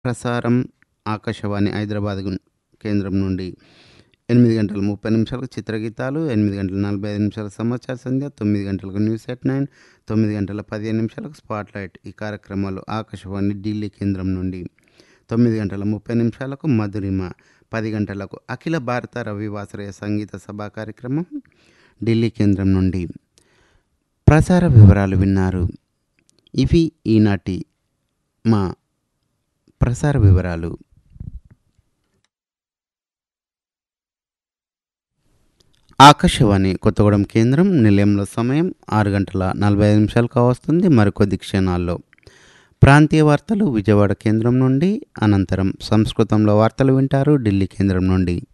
ప్రసారం ఆకాశవాణి హైదరాబాద్ కేంద్రం నుండి 8 గంటల 30 నిమిషాలకు చిత్రగీతాలు, 8 గంటల 45 నిమిషాలకు సమాచార సంధ్య, 9 గంటలకు న్యూస్ ఎట్ 9, 9 గంటల 15 నిమిషాలకు స్పాట్లైట్. ఈ కార్యక్రమాలు ఆకాశవాణి ఢిల్లీ కేంద్రం నుండి. 9 గంటల 30 నిమిషాలకు మధురిమ, 10 గంటలకు అఖిల భారత రవివాసరయ సంగీత సభా కార్యక్రమం ఢిల్లీ కేంద్రం నుండి. ప్రసార వివరాలు విన్నారు. ఇవి ఈనాటి మా ప్రసార వివరాలు. ఆకాశవాణి కొత్తగూడెం కేంద్రం నిలయంలో సమయం 6 గంటల 45 నిమిషాలు కావస్తుంది. మరికొద్ది క్షణాల్లో ప్రాంతీయ వార్తలు విజయవాడ కేంద్రం నుండి, అనంతరం సంస్కృతంలో వార్తలు వింటారు ఢిల్లీ కేంద్రం నుండి.